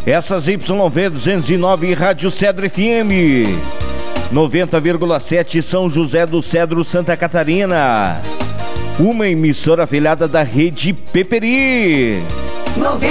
Essas YV 209 Rádio Cedro FM 90,7 São José do Cedro, Santa Catarina. Uma emissora afiliada da Rede Peperi.